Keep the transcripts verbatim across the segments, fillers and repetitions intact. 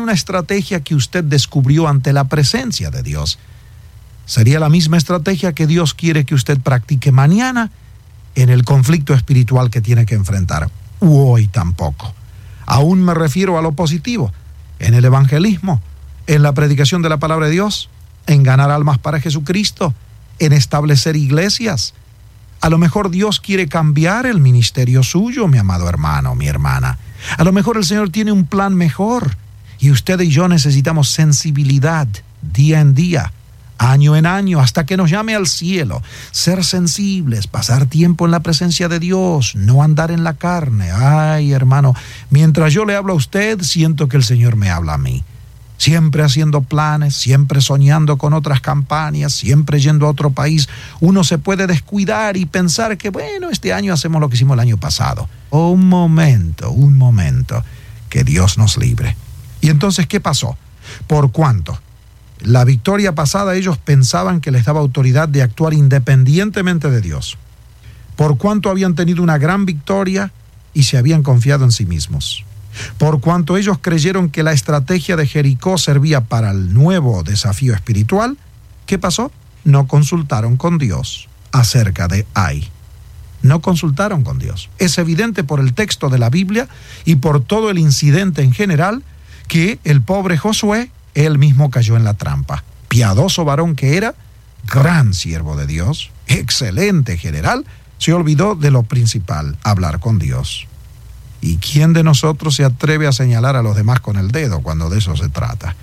una estrategia que usted descubrió ante la presencia de Dios. Sería la misma estrategia que Dios quiere que usted practique mañana en el conflicto espiritual que tiene que enfrentar. U hoy tampoco. Aún me refiero a lo positivo, en el evangelismo, en la predicación de la palabra de Dios, en ganar almas para Jesucristo, en establecer iglesias. A lo mejor Dios quiere cambiar el ministerio suyo, mi amado hermano, mi hermana. A lo mejor el Señor tiene un plan mejor y usted y yo necesitamos sensibilidad día en día, año en año, hasta que nos llame al cielo. Ser sensibles, pasar tiempo en la presencia de Dios, no andar en la carne. Ay, hermano, mientras yo le hablo a usted, siento que el Señor me habla a mí. Siempre haciendo planes, siempre soñando con otras campañas, siempre yendo a otro país. Uno se puede descuidar y pensar que, bueno, este año hacemos lo que hicimos el año pasado. Oh, un momento, un momento, que Dios nos libre. ¿Y entonces qué pasó? ¿Por cuánto? La victoria pasada ellos pensaban que les daba autoridad de actuar independientemente de Dios. Por cuanto habían tenido una gran victoria y se habían confiado en sí mismos. Por cuanto ellos creyeron que la estrategia de Jericó servía para el nuevo desafío espiritual, ¿qué pasó? No consultaron con Dios acerca de Ai. No consultaron con Dios. Es evidente por el texto de la Biblia y por todo el incidente en general que el pobre Josué, él mismo cayó en la trampa. Piadoso varón que era, gran siervo de Dios, excelente general, se olvidó de lo principal, hablar con Dios. ¿Y quién de nosotros se atreve a señalar a los demás con el dedo cuando de eso se trata?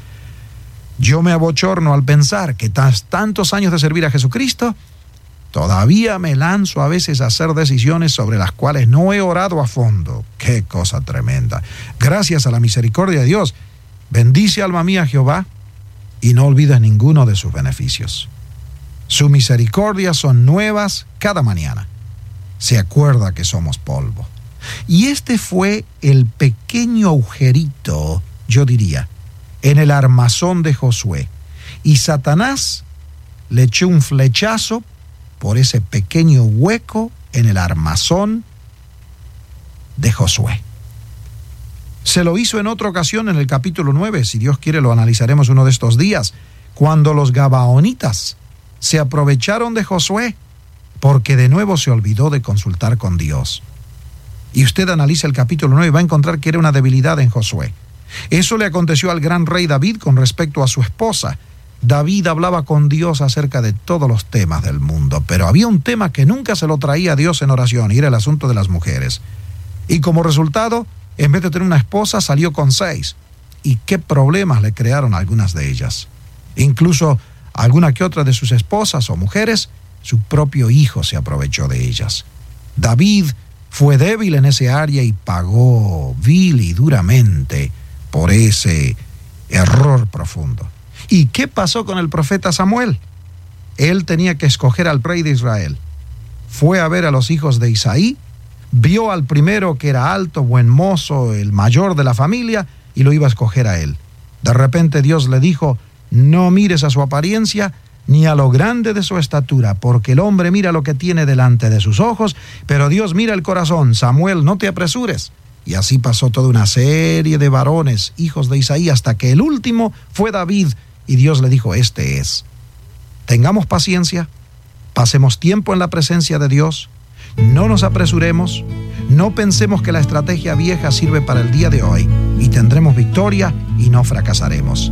Yo me abochorno al pensar que tras tantos años de servir a Jesucristo, todavía me lanzo a veces a hacer decisiones sobre las cuales no he orado a fondo. ¡Qué cosa tremenda! Gracias a la misericordia de Dios, bendice alma mía Jehová y no olvides ninguno de sus beneficios. Su misericordia son nuevas cada mañana. Se acuerda que somos polvo. Y este fue el pequeño agujerito, yo diría, en el armazón de Josué. Y Satanás le echó un flechazo por ese pequeño hueco en el armazón de Josué. Se lo hizo en otra ocasión en el capítulo nueve, si Dios quiere lo analizaremos uno de estos días, cuando los gabaonitas se aprovecharon de Josué porque de nuevo se olvidó de consultar con Dios. Y usted analiza el capítulo nueve y va a encontrar que era una debilidad en Josué. Eso le aconteció al gran rey David con respecto a su esposa. David hablaba con Dios acerca de todos los temas del mundo, pero había un tema que nunca se lo traía a Dios en oración, y era el asunto de las mujeres. Y como resultado, en vez de tener una esposa, salió con seis. Y qué problemas le crearon algunas de ellas. Incluso alguna que otra de sus esposas o mujeres, su propio hijo se aprovechó de ellas. David fue débil en ese área y pagó vil y duramente por ese error profundo. ¿Y qué pasó con el profeta Samuel? Él tenía que escoger al rey de Israel. Fue a ver a los hijos de Isaí, vio al primero que era alto, buen mozo, el mayor de la familia, y lo iba a escoger a él. De repente Dios le dijo, no mires a su apariencia, ni a lo grande de su estatura, porque el hombre mira lo que tiene delante de sus ojos, pero Dios mira el corazón. Samuel, no te apresures. Y así pasó toda una serie de varones, hijos de Isaí, hasta que el último fue David, y Dios le dijo, este es. Tengamos paciencia, pasemos tiempo en la presencia de Dios, no nos apresuremos, no pensemos que la estrategia vieja sirve para el día de hoy, y tendremos victoria y no fracasaremos.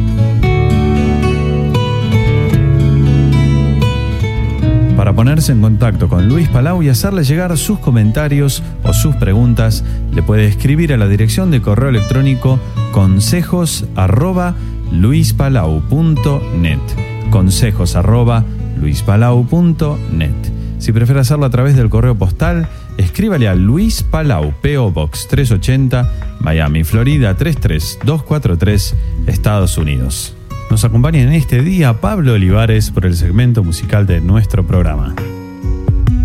Para ponerse en contacto con Luis Palau y hacerle llegar sus comentarios o sus preguntas, le puede escribir a la dirección de correo electrónico consejos arroba luispalau punto net. Consejos arroba luispalau punto net. Si prefiere hacerlo a través del correo postal, escríbale a Luis Palau, P O Box trescientos ochenta, Miami, Florida tres tres dos cuatro tres, Estados Unidos. Nos acompaña en este día Pablo Olivares por el segmento musical de nuestro programa.